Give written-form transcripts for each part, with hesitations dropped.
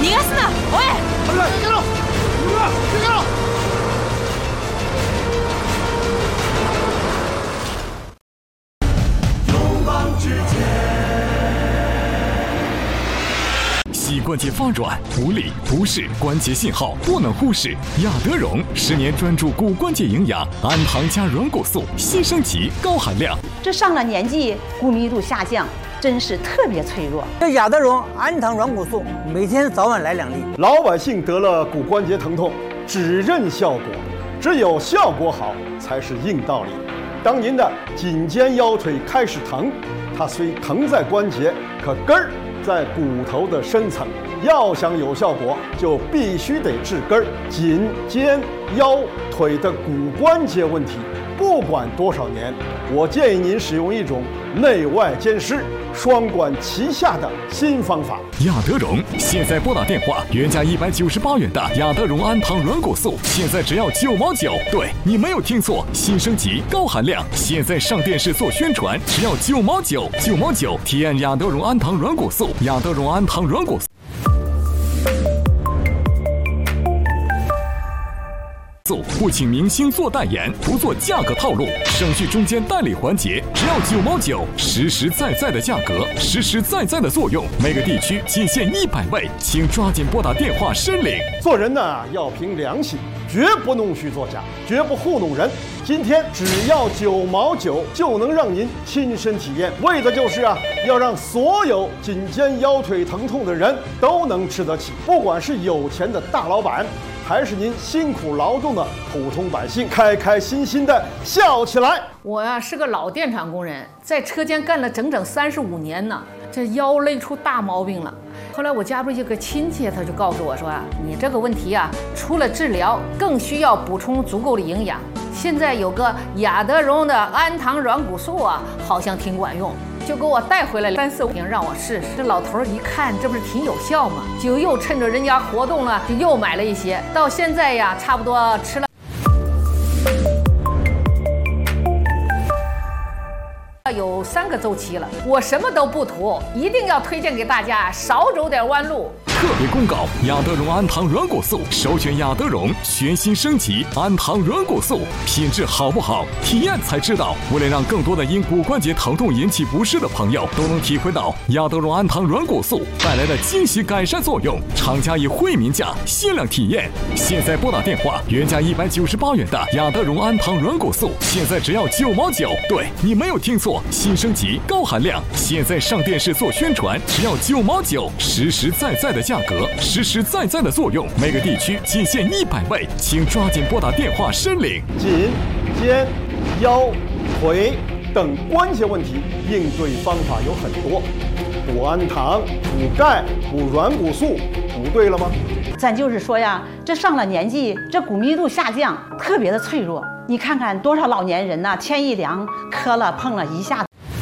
逃がすな！おい！ 停了！停了！ 勇往直前。 膝关节发软、无力、不适、关节信号不能忽视。亚德荣10年专注骨关节营养，氨糖加软骨素，新升级高含量。 这上了年纪，骨密度下降，真是特别脆弱。 这亚德荣氨糖软骨素每天早晚来2粒。 老百姓得了骨关节疼痛，只认效果，只有效果好才是硬道理。当您的颈肩腰腿开始疼，它虽疼在关节，可根儿在骨头的深层。要想有效果，就必须得治根儿。颈肩腰腿的骨关节问题，不管多少年，我建议您使用一种内外兼施、双管齐下的新方法。 亚德荣现在拨打电话，原价198元的亚德荣氨糖软骨素，现在只要9毛9。对，你没有听错，新升级高含量，现在上电视做宣传，只要9毛9，9毛9。体验亚德荣氨糖软骨素，亚德荣氨糖软骨素。不请明星做代言，不做价格套路，省去中间代理环节，只要9毛9，实实在在的价格，实实在在的作用，每个地区仅限100位，请抓紧拨打电话申领。 做人呢要凭良心，绝不弄虚作假，绝不糊弄人。今天只要9毛9就能让您亲身体验，为的就是要让所有颈肩腰腿疼痛的人都能吃得起，不管是有钱的大老板，还是您辛苦劳动的普通百姓，开开心心的笑起来。 我是个老电厂工人，在车间干了整整35年呢，这腰累出大毛病了。后来我家中有个亲戚，他就告诉我说你这个问题除了治疗，更需要补充足够的营养。现在有个亚德荣的氨糖软骨素好像挺管用，就给我带回来3、4瓶让我试试。这老头一看，这不是挺有效吗？就又趁着人家活动了，就又买了一些。到现在差不多吃了有3个周期了。我什么都不图，一定要推荐给大家，少走点弯路。 特别公告：亚德荣氨糖软骨素，首选亚德荣全新升级氨糖软骨素，品质好不好，体验才知道。为了让更多的因骨关节疼痛引起不适的朋友都能体会到亚德荣氨糖软骨素带来的惊喜改善作用，厂家以惠民价限量体验。现在拨打电话，原价198元的亚德荣氨糖软骨素，现在只要9毛9。对，你没有听错，新升级高含量，现在上电视做宣传，只要9毛9，实实在在的价格，实实在在的作用，每个地区仅限100位，请抓紧拨打电话申领。 颈、肩、腰、腿等关节问题应对方法有很多，补氨糖、补钙、补软骨素，补对了吗？ 咱就是说这上了年纪，这骨密度下降，特别的脆弱。你看看多少老年人天一凉，磕了碰了一下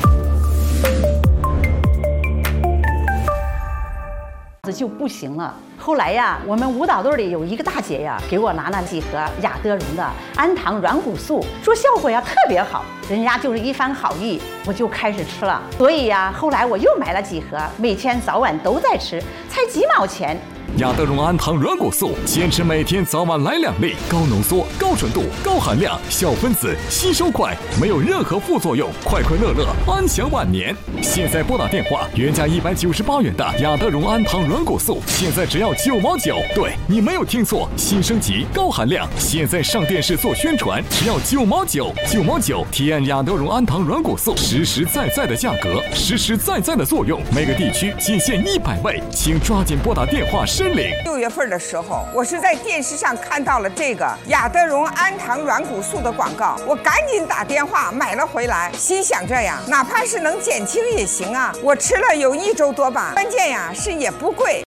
子就不行了。后来我们舞蹈队里有一个大姐给我拿了几盒亚德荣的氨糖软骨素，说效果特别好，人家就是一番好意，我就开始吃了。所以后来我又买了几盒，每天早晚都在吃，才几毛钱。 亚德荣氨糖软骨素，坚持每天早晚来2粒，高浓缩、高纯度、高含量，小分子，吸收快，没有任何副作用，快快乐乐，安享晚年。现在拨打电话，原价198元的亚德荣氨糖软骨素，现在只要9毛9。对，你没有听错，新升级高含量，现在上电视做宣传，只要9毛9，9毛9。体验亚德荣氨糖软骨素，实实在在的价格，实实在在的作用，每个地区仅限100位，请抓紧拨打电话申领。 6月份的时候，我是在电视上看到了这个亚德荣氨糖软骨素的广告，我赶紧打电话买了回来，心想着哪怕是能减轻也行我吃了有1周多吧，关键是也不贵。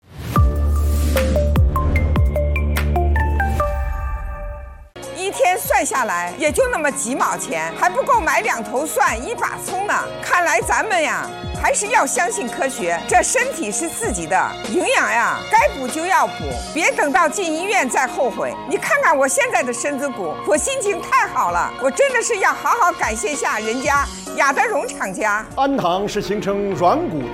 一天算下来也就那么几毛钱，还不够买2头蒜、1把葱呢。看来咱们还是要相信科学，这身体是自己的，营养该补就要补，别等到进医院再后悔。你看看我现在的身子骨，我心情太好了，我真的是要好好感谢一下人家亚德荣厂家。 氨糖是形成软骨